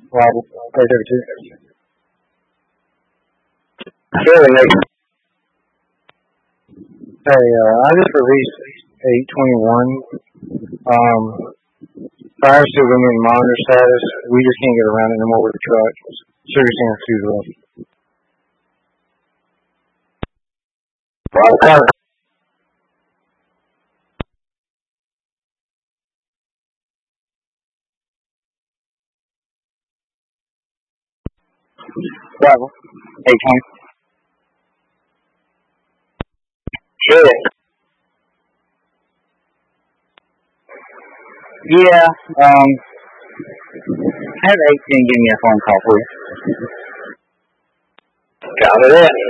Robert, 32. Sure, Nick. Hey, I just released 821. Fire's still going to be in monitor status. We just can't get around it anymore with the truck. Sugar sand's too low. Okay. Bravo. 820. Sure. Yeah, have 810 give me a phone call, please. Got it in.